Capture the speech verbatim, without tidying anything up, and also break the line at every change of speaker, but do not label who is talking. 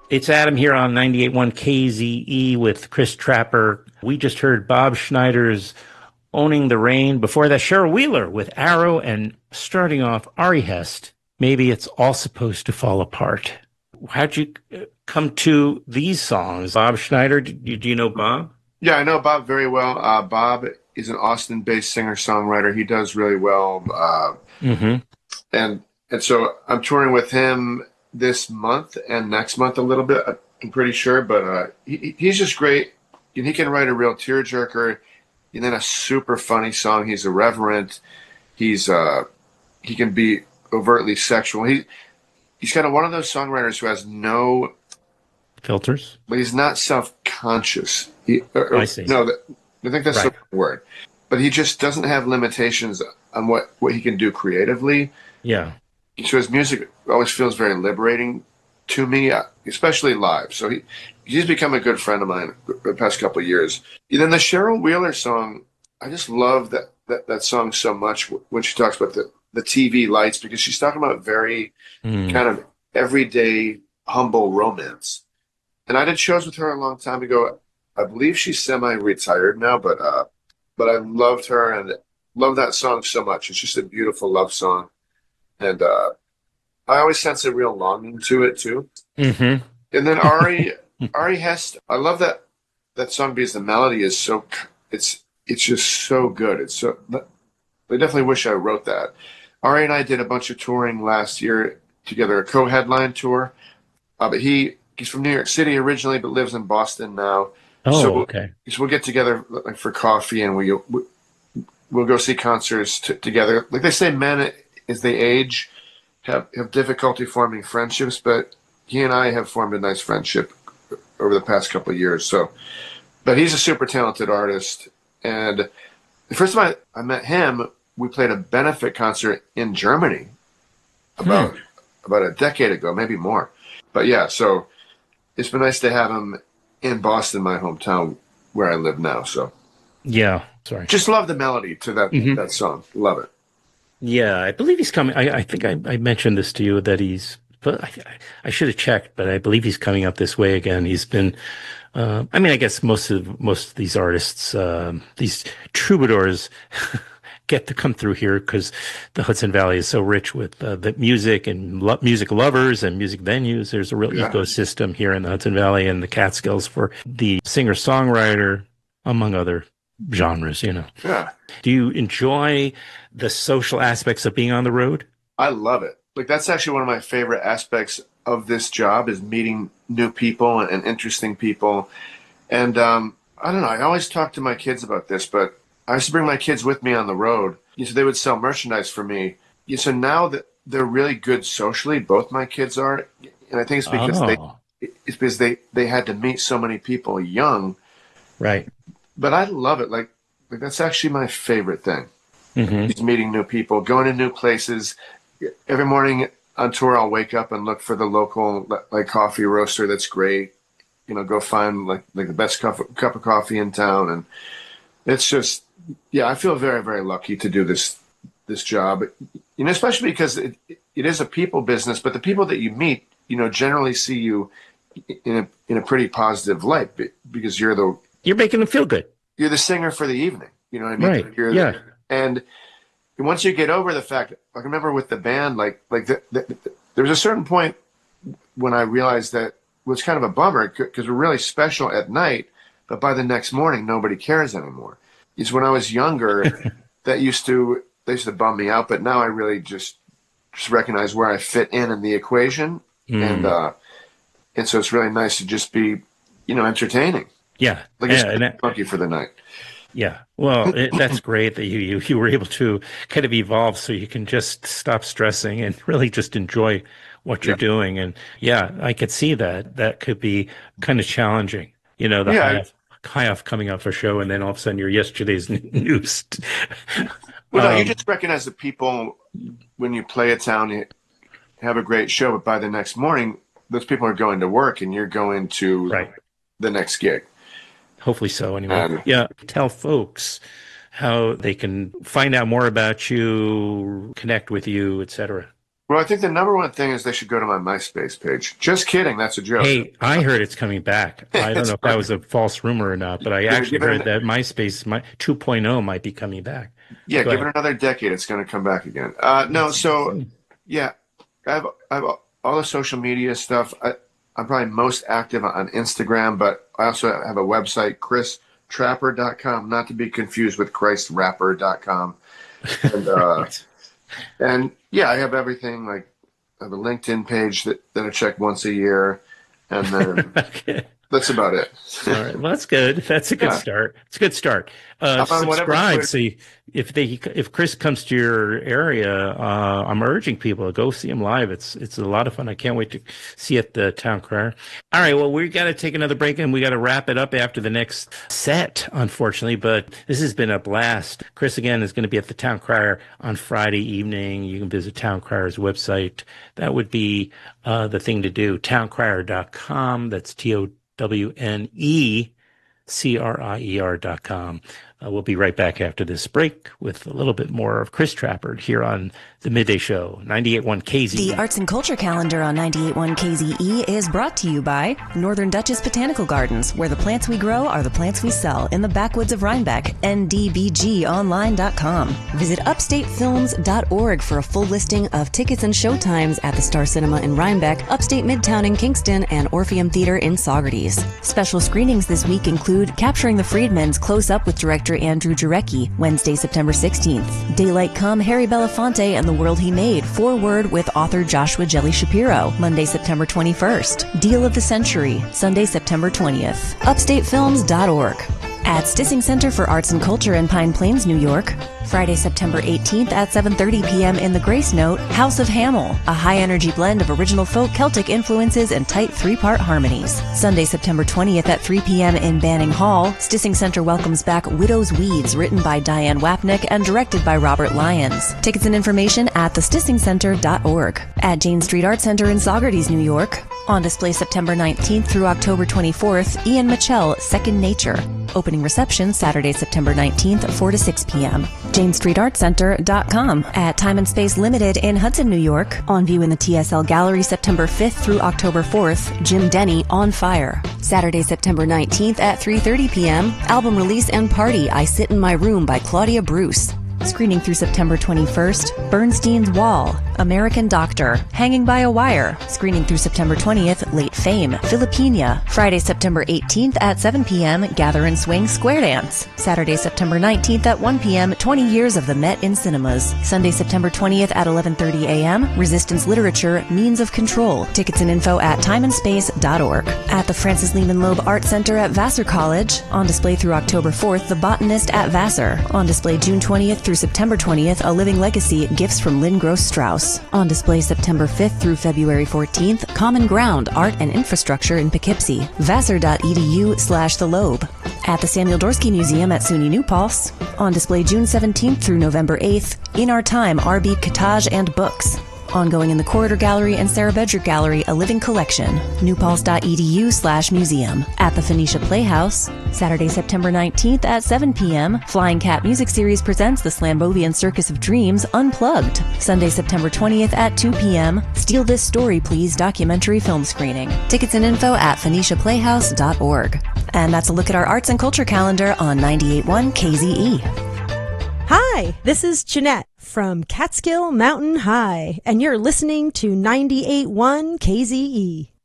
It's Adam here on ninety-eight point one K Z E with Chris Trapper. We just heard Bob Schneider's Owning the Rain. Before that, Cheryl Wheeler with Arrow, and starting off, Ari Hest, Maybe It's All Supposed to Fall Apart. How'd you uh, come to these songs? Bob Schneider, do you, do you know Bob?
Yeah, I know Bob very well. Uh, Bob is an Austin-based singer-songwriter. He does really well. Uh,
Mm-hmm.
and and so I'm touring with him this month and next month a little bit, I'm pretty sure. But uh, he, he's just great. And he can write a real tearjerker and then a super funny song. He's irreverent. He's uh, he can be overtly sexual. He he's kind of one of those songwriters who has no
Filters?
but he's not self-conscious. He, or,
I see.
No, that, I think that's
Right.
the word. But he just doesn't have limitations on what, what he can do creatively.
Yeah.
So his music always feels very liberating to me, uh, especially live. So he he's become a good friend of mine the past couple of years. And then the Cheryl Wheeler song, I just love that, that, that song so much when she talks about the, the T V lights, because she's talking about very
Mm.
kind of everyday, humble romance. And I did shows with her a long time ago. I believe she's semi-retired now, but uh, but I loved her and love that song so much. It's just a beautiful love song, and uh, I always sense a real longing to it too.
Mm-hmm.
And then Ari Ari Hest, I love that that song because the melody is so it's it's just so good. It's so I definitely wish I wrote that. Ari and I did a bunch of touring last year together, a co-headline tour. Uh, but he he's from New York City originally, but lives in Boston now.
Oh,
so we'll,
okay.
So we'll get together like for coffee, and we we'll go see concerts t- together. Like they say, men as they age have have difficulty forming friendships, but he and I have formed a nice friendship over the past couple of years. So, but he's a super talented artist, and the first time I, I met him, we played a benefit concert in Germany about
Hmm.
about a decade ago, maybe more. But yeah, so it's been nice to have him in Boston, my hometown, where I live now. So
Yeah. Sorry.
just love the melody to that
Mhm.
that song. Love it.
Yeah, I believe he's coming. I, I think I, I mentioned this to you that he's, but I, I should have checked, but I believe he's coming up this way again. He's been, uh, I mean, I guess most of most of these artists, um, these troubadours, get to come through here because the Hudson Valley is so rich with uh, the music and lo- music lovers and music venues. There's a real
Yeah.
ecosystem here in the Hudson Valley and the Catskills for the singer-songwriter, among other genres, you know.
Yeah,
Do you enjoy the social aspects of being on the road?
I love it. Like that's actually one of my favorite aspects of this job is meeting new people and, and interesting people. And um, I don't know. I always talk to my kids about this, but I used to bring my kids with me on the road. You know, so they would sell merchandise for me. You know, so now that they're really good socially, both my kids are, and I think it's because they
Oh,
it's because they they had to meet so many people young.
right.
But I love it. Like, like that's actually my favorite thing.
Hmm.
Is meeting new people, going to new places. Every morning on tour, I'll wake up and look for the local like coffee roaster that's great. You know, go find like like the best cup cup of coffee in town, and it's just yeah. I feel very very lucky to do this this job. You know, especially because it it is a people business, but the people that you meet, you know, generally see you in a in a pretty positive light be- because you're the
You're making them feel good.
you're the singer for the evening. You know what I mean?
Right.
You're
Yeah.
the, and once you get over the fact, I remember with the band, like like the, the, there was a certain point when I realized that it was kind of a bummer because we're really special at night, but by the next morning nobody cares anymore. It's when I was younger that used to they used to bum me out, but now I really just just recognize where I fit in in the equation, and
Mm.
uh, and so it's really nice to just be, you know, entertaining.
Yeah.
Like
Yeah.
it's
And that,
funky for the night.
yeah. Well, it, that's great that you, you you were able to kind of evolve so you can just stop stressing and really just enjoy what you're
Yeah.
doing. And yeah, I could see that. That could be kind of challenging. You know, the high
Yeah.
off, high off coming off a show, and then all of a sudden you're yesterday's news.
Well, no, you
Um,
just recognize the people when you play a town, you have a great show, but by the next morning, those people are going to work and you're going to
right.
the next gig.
Hopefully so, anyway.
And
Yeah. Tell folks how they can find out more about you, connect with you, et cetera.
Well, I think the number one thing is they should go to my MySpace page. Just kidding. That's a joke.
Hey, I heard it's coming back. I don't know if that was a false rumor or not, but I actually heard that MySpace my, two point oh might be coming back.
Yeah,
Go
give
ahead.
it another decade. It's going to come back again. Uh, no, so yeah, I have, I have all the social media stuff. I, I'm probably most active on Instagram, but I also have a website, chris trapper dot com, not to be confused with christ rapper dot com. And, uh, and yeah, I have everything. Like, I have a LinkedIn page that, that I check once a year, and then
Okay.
that's about it.
All right. Well, that's good. That's a good
Yeah.
start. It's a good start. Uh,
I'm on whatever
subscribe.
Twitter-
So you, if they, if Chris comes to your area, uh, I'm urging people to go see him live. It's, it's a lot of fun. I can't wait to see you at the Town Crier. All right. Well, we got to take another break and we got to wrap it up after the next set, unfortunately, but this has been a blast. Chris again is going to be at the Town Crier on Friday evening. You can visit Town Crier's website. That would be, uh, the thing to do. town crier dot com. That's T O W N E C R I E R dot com. Uh, we'll be right back after this break with a little bit more of Chris Trappard here on the Midday Show, ninety-eight point one K Z E.
The Arts and Culture Calendar on ninety-eight point one K Z E is brought to you by Northern Dutchess Botanical Gardens, where the plants we grow are the plants we sell in the backwoods of Rhinebeck, N D B G online dot com. Visit upstate films dot org for a full listing of tickets and showtimes at the Star Cinema in Rhinebeck, Upstate Midtown in Kingston, and Orpheum Theater in Saugerties. Special screenings this week include Capturing the Freedmans Close Up with director Andrew Jarecki, Wednesday, September sixteenth. Daylight Come, Harry Belafonte and the World He Made, Forward with author Joshua Jelly Shapiro, Monday, September twenty-first. Deal of the Century, Sunday, September twentieth. upstate films dot org. At Stissing Center for Arts and Culture in Pine Plains, New York, Friday, September eighteenth at seven thirty p.m. in the Grace Note, House of Hamel, a high-energy blend of original folk Celtic influences and tight three-part harmonies. Sunday, September twentieth at three p.m. in Banning Hall, Stissing Center welcomes back Widow's Weeds, written by Diane Wapnick and directed by Robert Lyons. Tickets and information at the stissing center dot org. At Jane Street Art Center in Saugerties, New York, on display September nineteenth through October twenty-fourth, Ian Mitchell, Second Nature. Opening reception Saturday, September nineteenth, four to six p.m. jane street art center dot com. At Time and Space Limited in Hudson, New York, on view in the T S L Gallery September fifth through October fourth, Jim Denny, On Fire. Saturday, September nineteenth at three thirty p.m., album release and party, I Sit in My Room by Claudia Bruce. Screening through September twenty-first, Bernstein's Wall, American Doctor, Hanging by a Wire. Screening through September twentieth, Late Fame, Filipinia. Friday, September eighteenth at seven p.m., Gather and Swing Square Dance. Saturday, September nineteenth at one p.m., twenty years of the Met in Cinemas. Sunday, September twentieth at eleven thirty a.m., Resistance Literature, Means of Control. Tickets and info at time and space dot org. At the Francis Lehman Loeb Art Center at Vassar College, on display through October fourth, The Botanist at Vassar. On display June twentieth through September twentieth, A Living Legacy, Gifts from Lynn Gross Strauss. On display September fifth through February fourteenth, Common Ground, Art and Infrastructure in Poughkeepsie, vassar dot e d u slash the Loeb. At the Samuel Dorsey Museum at SUNY New Paltz, on display June seventeenth through November eighth, In Our Time, R B Cottage and Books. Ongoing in the Corridor Gallery and Sarah Bedrick Gallery, A Living Collection, newpaltz dot e d u slash museum. At the Phoenicia Playhouse, Saturday, September nineteenth at seven p.m., Flying Cat Music Series presents the Slambovian Circus of Dreams Unplugged. Sunday, September twentieth at two p.m., Steal This Story Please documentary film screening. Tickets and info at phoenicia playhouse dot org. And that's a look at our arts and culture calendar on ninety-eight point one K Z E.
Hi, this is Jeanette from Catskill Mountain High, and you're listening to ninety-eight point one K Z E.